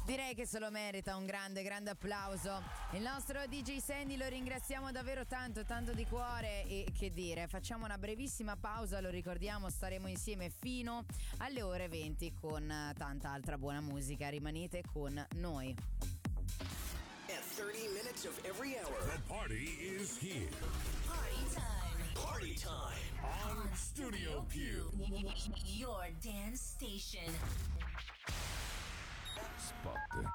Direi che se lo merita un grande applauso. Il nostro DJ Sandy lo ringraziamo davvero tanto di cuore. E che dire, facciamo una brevissima pausa, lo ricordiamo, staremo insieme fino alle ore 20 con tanta altra buona musica. Rimanete con noi. At 30 minutes of every hour, the party is here. Party time. Party time On Studio Q. Your dance station. Spot.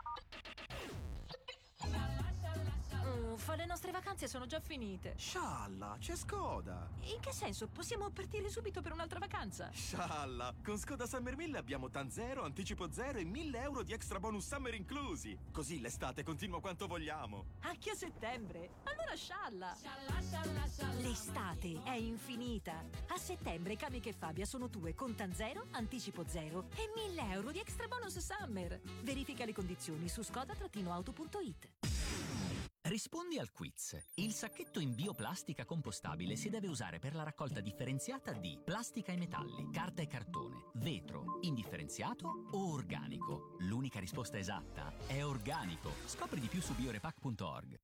Uffa, le nostre vacanze sono già finite. Scialla, c'è Skoda. In che senso? Possiamo partire subito per un'altra vacanza? Scialla, con Skoda Summer 1000 abbiamo TAN 0, anticipo 0 e 1.000 euro di extra bonus summer inclusi. Così l'estate continua quanto vogliamo. Anche a settembre? Allora scialla. L'estate è infinita. A settembre Kamiq e Fabia sono tue con TAN 0, anticipo 0 e 1.000 euro di extra bonus summer. Verifica le condizioni su skoda-auto.it. Rispondi al quiz. Il sacchetto in bioplastica compostabile si deve usare per la raccolta differenziata di plastica e metalli, carta e cartone, vetro, indifferenziato o organico. L'unica risposta esatta è organico. Scopri di più su biorepack.org.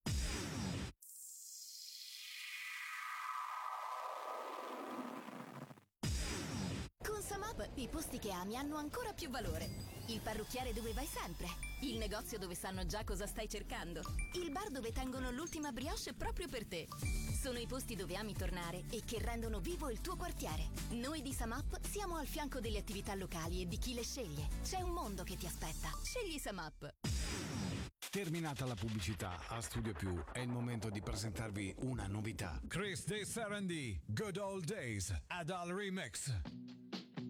Con SumUp i posti che ami hanno ancora più valore. Il parrucchiere dove vai sempre. Il negozio dove sanno già cosa stai cercando. Il bar dove tengono l'ultima brioche proprio per te. Sono i posti dove ami tornare e che rendono vivo il tuo quartiere. Noi di SumUp siamo al fianco delle attività locali e di chi le sceglie. C'è un mondo che ti aspetta. Scegli SumUp. Terminata la pubblicità, a Studio Più è il momento di presentarvi una novità. Chris De Sarandì, Good Old Days, Adal Remix.